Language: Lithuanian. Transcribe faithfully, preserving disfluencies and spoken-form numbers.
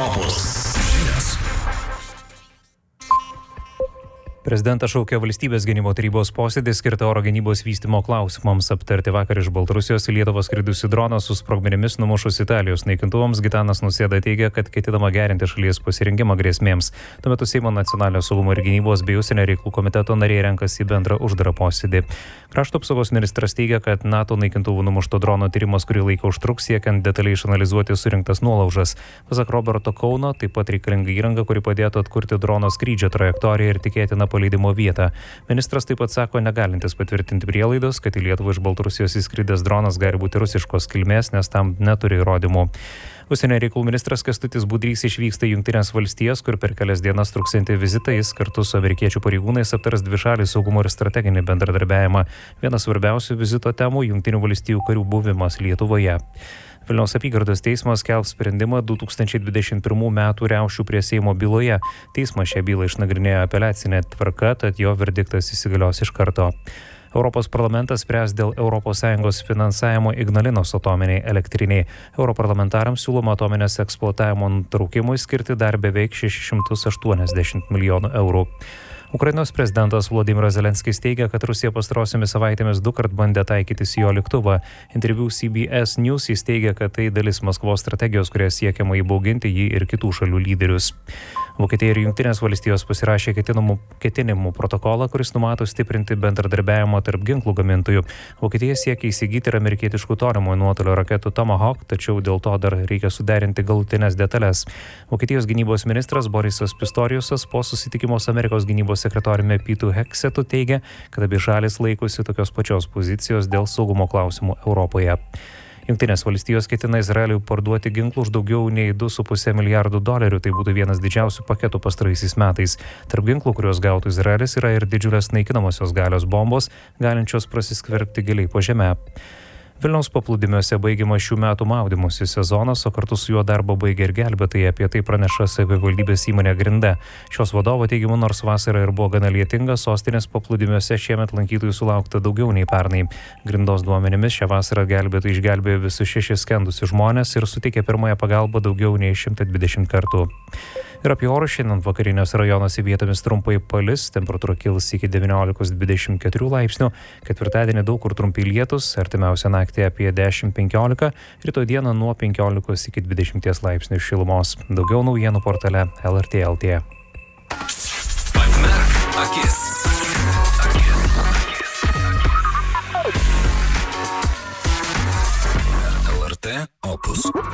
Opus žinios. Prezidentas šaukė valstybės gynimo tarybos posėdį skirtą oro gynybos vystymo klausimams aptarti. Vakar iš Baltarusijos į Lietuvą skridusi droną su sprogmenimis numušus Italijos naikintuvams. Gitanas Nausėda teigia, kad ketinama gerinti šalies pasirengimą grėsmėms. Tuo metu Seimo nacionalinio saugumo ir gynybos bei užsienio reikalų komiteto nariai renkasi į bendrą uždarą posėdį. Krašto apsaugos ministras teigia, kad NATO naikintuvų numušto drono tyrimas kurį laiką užtruks, siekiant detaliai išanalizuoti surinktas nuolaužas. Pasak Roberto Kauno, taip pat reikalinga įranga, kuri padėtų atkurti drono skrydžio trajektoriją ir tikėtina paleidimo vietą. Ministras taip pat sako, negalintis patvirtinti prielaidos, kad į Lietuvą iš Baltarusijos įskridęs dronas gali būti rusiškos kilmės, nes tam neturi įrodymų. Užsienio reikalų ministras Kęstutis Budrys išvyksta į Jungtines valstijas, kur per kelias dienas truksiantį vizitą jis kartu su amerikiečių pareigūnais aptars dvišalį saugumo ir strateginį bendradarbiavimą. Vienas svarbiausių vizito temų – Jungtinių valstijų karių buvimas Lietuvoje. Vilniaus apygardos teismas skelbs sprendimą du tūkstančiai dvidešimt pirmų metų riaušių prie Seimo byloje. Teismas šią bylą išnagrinėjo apeliacinė tvarka, tad jo verdiktas įsigalios iš karto. Europos parlamentas spręs dėl Europos Sąjungos finansavimo Ignalinos atominiai elektriniai. Europarlamentarams siūloma atominės eksploatavimo nutraukimui skirti dar beveik šešis šimtus aštuoniasdešimt milijonų eurų. Ukrainos prezidentas Volodymyras Zelenskis teigia, kad Rusija pastarosiomis savaitėmis du kart bandė taikytis į jo lėktuvą. Interviu C B S News jis teigia, kad tai dalis Maskvos strategijos, kuria siekiama įbauginti jį ir kitų šalių lyderius. Vokietija ir Jungtinės valstijos pasirašė ketinimų, ketinimų protokolą, kuris numato stiprinti bendradarbiavimą tarp ginklų gamintojų. Vokietija siekia įsigyti ir amerikietiškų tolimojo nuotolio raketų Tomahawk, tačiau dėl to dar reikia suderinti galutinės detalės. Vokietijos gynybos ministras Borisas Pistoriusas po susitikimo su Amerikos gynybos sekretoriumi Petu Heksetu teigia, kad abi šalis laikosi tokios pačios pozicijos dėl saugumo klausimų Europoje. Jungtinės valstijos ketina Izraeliui parduoti ginklų už daugiau nei du su puse milijardų dolerių. Tai būtų vienas didžiausių paketų pastaraisiais metais. Tarp ginklų, kuriuos gautų Izraelis, yra ir didžiulės naikinamosios galios bombos, galinčios prasiskverbti giliai po žeme. Vilniaus paplūdimiuose baigiamas šių metų maudymosi sezonas, o kartu su juo darbą baigia ir gelbėtojai. Apie tai praneša savivaldybės įmonė Grinda. Šios vadovo teigimu, nors vasara ir buvo gana lietinga, sostinės paplūdimiuose šiemet lankytojų sulaukta daugiau nei pernai. Grindos duomenimis šią vasarą gelbėtojai išgelbėjo visus šešis skendusius žmonės ir suteikė pirmąją pagalbą daugiau nei šimtą dvidešimt kartų. Ir apie orus šiandien vakariniuose rajonuose vietomis trumpai palis, temperatūra kils iki devyniolikos dvidešimt keturių laipsnių, ketvirtadienį daug kur trumpi lietus, artimiausią naktį apie dešimt penkiolika, rytoj dieną nuo penkiolikos iki dvidešimties laipsnių šilumos. Daugiau naujienų portale L R T L T. Pamerk akis. L R T Opus.